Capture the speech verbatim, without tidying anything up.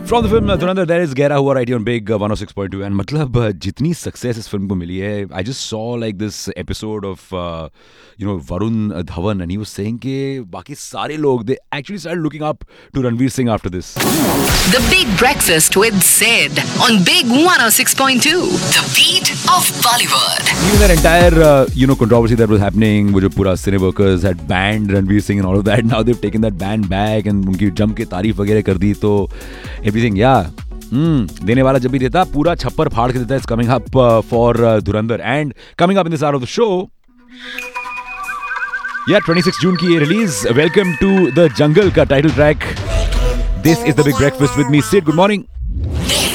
From the film uh, Dhurandhar, there is Gera Hua right here on Big uh, one oh six point two. And मतलब uh, जितनी success इस film को मिली है, I just saw like this episode of uh, you know Varun Dhawan, and he was saying कि बाकी सारे लोग they actually started looking up to Ranveer Singh after this. The Big Breakfast with Sid on Big one oh six point two. The beat of Bollywood. Even that entire uh, you know controversy that was happening, वो जो पूरा Cineworkers had banned Ranveer Singh and all of that. Now they've taken that ban back and उनकी जम के तारीफ वगैरह कर दी तो everything, yeah. Hmm. देने वाला जब भी देता पूरा छप्पर फाड़ के देता है. It's coming up uh, for uh, Dhurandhar, and coming up in this hour of the show. Yeah, twenty-sixth June की ये release. Welcome to the Jungle का title track. This is the Big Breakfast with me, Sid. Good morning.